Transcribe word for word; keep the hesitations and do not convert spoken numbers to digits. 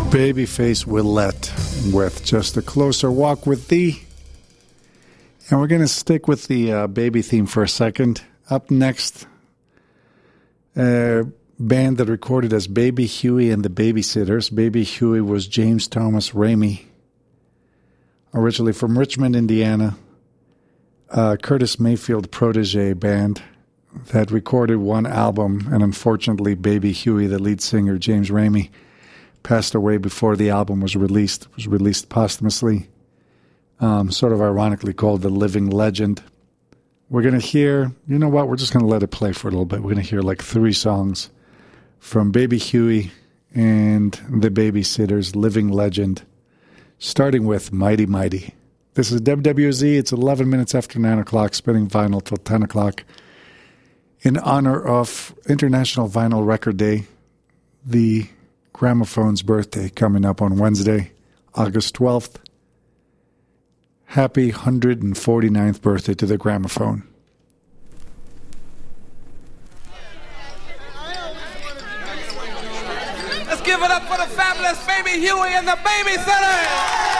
Babyface Willette with Just a Closer Walk with Thee. And we're going to stick with the uh, baby theme for a second. Up next, a band that recorded as Baby Huey and the Babysitters. Baby Huey was James Thomas Ramey, originally from Richmond, Indiana. Uh, Curtis Mayfield protege band that recorded one album, and unfortunately Baby Huey, the lead singer, James Ramey, passed away before the album was released. It was released posthumously, um, sort of ironically called The Living Legend. We're going to hear, you know what, we're just going to let it play for a little bit. We're going to hear like three songs from Baby Huey and the Babysitters, Living Legend, starting with Mighty Mighty. This is W W Z. It's eleven minutes after nine o'clock, spinning vinyl till ten o'clock. In honor of International Vinyl Record Day, the Gramophone's birthday coming up on Wednesday, August twelfth. Happy one hundred forty-ninth birthday to the Gramophone. Let's give it up for the fabulous Baby Huey and the Babysitters!